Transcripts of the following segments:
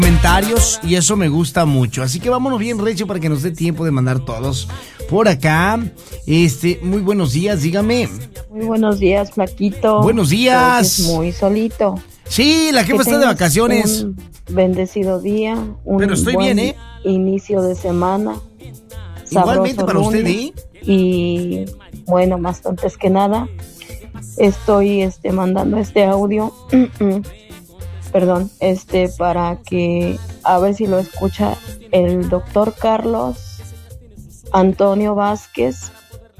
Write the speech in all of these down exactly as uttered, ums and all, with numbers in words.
Comentarios y eso me gusta mucho. Así que vámonos bien recio para que nos dé tiempo de mandar todos por acá. Este, muy buenos días, dígame. Muy buenos días, flaquito. Buenos días. Pues muy solito. Sí, la jefa está de vacaciones. Un bendecido día. Un Pero estoy buen bien, ¿eh? Inicio de semana. Igualmente para usted, ¿eh? Y bueno, más antes que nada, estoy este mandando este audio. Perdón, este, para que, a ver si lo escucha el doctor Carlos Antonio Vázquez,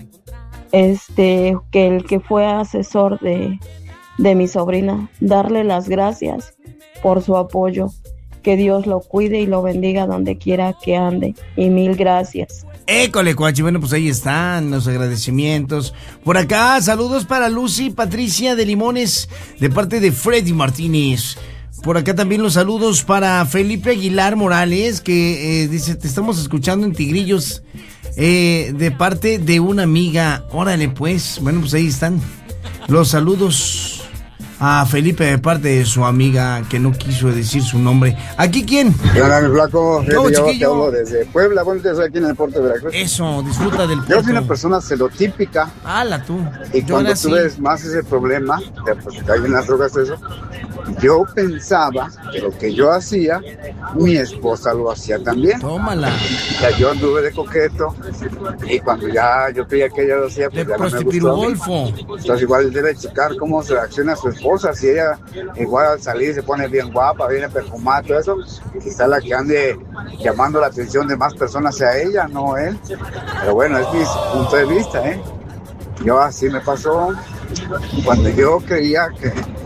este, que el que fue asesor de, de mi sobrina, darle las gracias por su apoyo, que Dios lo cuide y lo bendiga donde quiera que ande, y mil gracias. École, Cuachi. Bueno, pues ahí están los agradecimientos. Por acá, saludos para Lucy Patricia de Limones, de parte de Freddy Martínez. Por acá también los saludos para Felipe Aguilar Morales, que eh, dice, te estamos escuchando en Tigrillos, eh, de parte de una amiga. Órale, pues. Bueno, pues ahí están los saludos a Felipe de parte de su amiga, que no quiso decir su nombre. ¿Aquí quién? Hola, mi flaco. No, yo chiquillo. te hablo desde Puebla. Bueno, yo soy aquí en el puerto de Veracruz. Eso, disfruta del puerto. Yo soy una persona celotípica. ¡Hala, tú! Y Yo cuando era tú así. ves más ese problema, de, pues, que hay en las drogas, eso, yo pensaba que lo que yo hacía, mi esposa lo hacía también. Tómala. O sea, yo anduve de coqueto y cuando ya yo creía que ella lo hacía, pues De ya no me gustó. prostipirugolfo. Entonces igual debe checar cómo se reacciona su esposa. Si ella igual al salir se pone bien guapa, bien perfumada, todo eso, quizá la que ande llamando la atención de más personas sea ella, no él. Pero bueno, es mi punto de vista, ¿eh? Yo así me pasó cuando yo creía que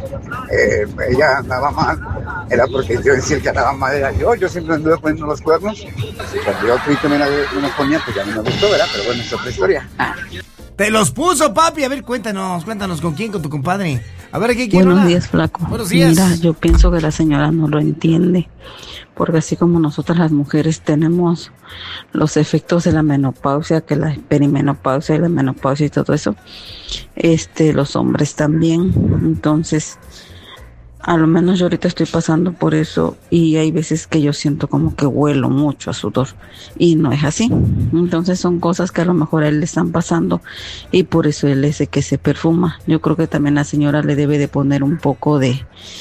eh, ella andaba mal, era porque yo decía que andaba mal era yo, yo siempre anduve poniendo los cuernos. Cuando yo creí que me, la, me los ponía, pues ya no me gustó, ¿verdad? Pero bueno, es otra historia. Te los puso, papi. A ver, cuéntanos, cuéntanos con quién, con tu compadre. A ver, ¿qué quiero? Buenos días, flaco. Buenos días. Mira, yo pienso que la señora no lo entiende, porque así como nosotras las mujeres tenemos los efectos de la menopausia, que la perimenopausia y la menopausia y todo eso, este, los hombres también. Entonces, a lo menos yo ahorita estoy pasando por eso y hay veces que yo siento como que huelo mucho a sudor y no es así. Entonces son cosas que a lo mejor a él le están pasando y por eso él es el que se perfuma. Yo creo que también la señora le debe de poner un poco de,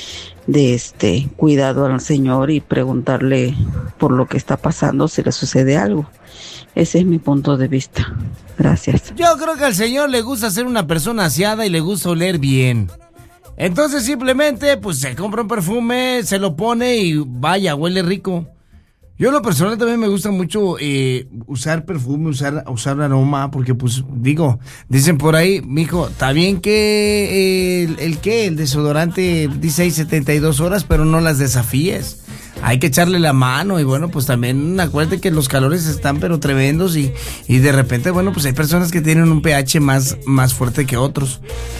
de este cuidado al señor y preguntarle por lo que está pasando, si le sucede algo. Ese es mi punto de vista. Gracias. Yo creo que al señor le gusta ser una persona aseada y le gusta oler bien. Entonces simplemente pues se compra un perfume, se lo pone y vaya, huele rico. Yo en lo personal también me gusta mucho eh, usar perfume, usar, usar aroma, porque pues digo, dicen por ahí, mijo, está bien que eh, el, el qué, el desodorante dice ahí setenta y dos horas, pero no las desafíes. Hay que echarle la mano y bueno, pues también acuérdate que los calores están pero tremendos y, y de repente, bueno, pues hay personas que tienen un pH más, más fuerte que otros.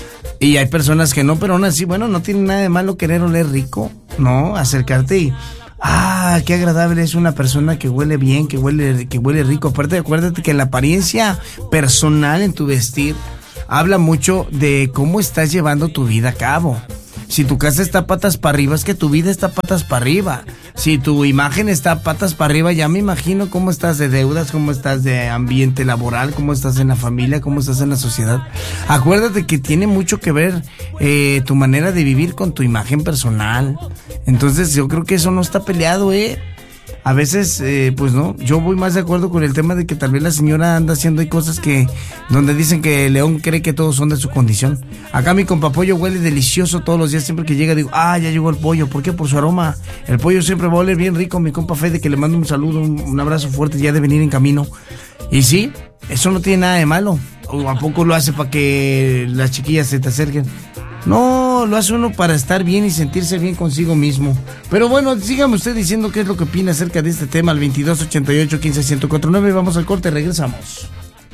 Y hay personas que no, pero aún así, bueno, no tiene nada de malo querer oler rico, ¿no? Acercarte y, ah, qué agradable es una persona que huele bien, que huele, que huele rico. Aparte, acuérdate que la apariencia personal en tu vestir habla mucho de cómo estás llevando tu vida a cabo. Si tu casa está patas para arriba, es que tu vida está patas para arriba. Si tu imagen está patas para arriba, ya me imagino cómo estás de deudas, cómo estás de ambiente laboral, cómo estás en la familia, cómo estás en la sociedad. Acuérdate que tiene mucho que ver eh, tu manera de vivir con tu imagen personal. Entonces yo creo que eso no está peleado, ¿eh? A veces, eh, pues no, yo voy más de acuerdo con el tema de que tal vez la señora anda haciendo hay cosas que, donde dicen que León cree que todos son de su condición. Acá mi compa pollo huele delicioso todos los días, siempre que llega digo, ah, ya llegó el pollo. ¿Por qué? Por su aroma. El pollo siempre va a oler bien rico. Mi compa Fede, que le mando un saludo, un, un abrazo fuerte, ya de venir en camino. Y sí, eso no tiene nada de malo. ¿O a poco lo hace para que las chiquillas se te acerquen? No, lo hace uno para estar bien y sentirse bien consigo mismo. Pero bueno, sígame usted diciendo qué es lo que opina acerca de este tema al veintidós ochenta y ocho quince ciento cuarenta y nueve. Vamos al corte, regresamos.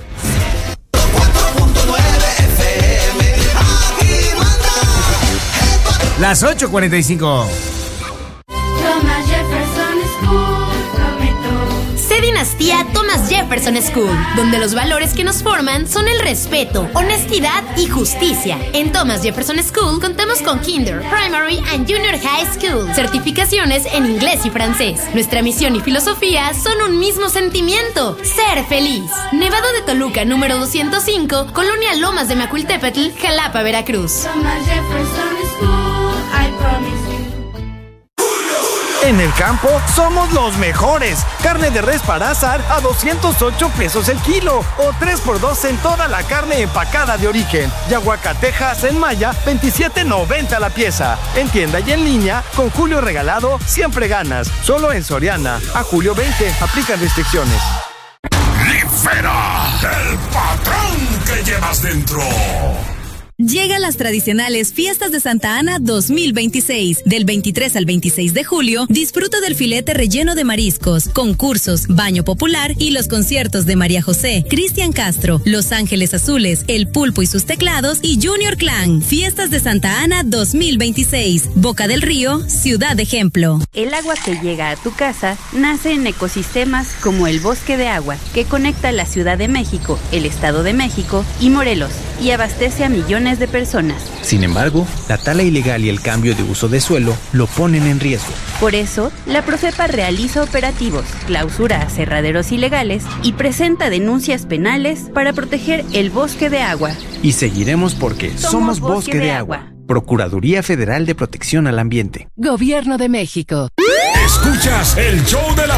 Las ocho cuarenta y cinco. Thomas Jefferson School, prometo. Sé dinastía Thomas Jefferson Jefferson School, donde los valores que nos forman son el respeto, honestidad y justicia. En Thomas Jefferson School contamos con Kinder, Primary and Junior High School, certificaciones en inglés y francés. Nuestra misión y filosofía son un mismo sentimiento: ser feliz. Nevado de Toluca, número doscientos cinco, Colonia Lomas de Macuiltepetl, Jalapa, Veracruz. Thomas Jefferson School, I promise you. En el campo somos los mejores. Carne de res para asar a doscientos ocho pesos el kilo o tres por dos en toda la carne empacada de origen. Y aguacatejas en Maya, veintisiete noventa la pieza. En tienda y en línea, con Julio regalado, siempre ganas. Solo en Soriana. A julio veinte, aplican restricciones. ¡Libera el patrón que llevas dentro! Llegan las tradicionales Fiestas de Santa Ana dos mil veintiséis. Del veintitrés al veintiséis de julio, disfruta del filete relleno de mariscos, concursos, baño popular y los conciertos de María José, Cristian Castro, Los Ángeles Azules, El Pulpo y sus teclados y Junior Clan. Fiestas de Santa Ana dos mil veintiséis. Boca del Río, ciudad ejemplo. El agua que llega a tu casa nace en ecosistemas como el Bosque de Agua, que conecta la Ciudad de México, el Estado de México y Morelos, y abastece a millones de personas. Sin embargo, la tala ilegal y el cambio de uso de suelo lo ponen en riesgo. Por eso, la Profepa realiza operativos, clausura aserraderos ilegales y presenta denuncias penales para proteger el bosque de agua. Y seguiremos porque somos, somos Bosque, bosque de, de agua. agua. Procuraduría Federal de Protección al Ambiente. Gobierno de México. Escuchas el show de la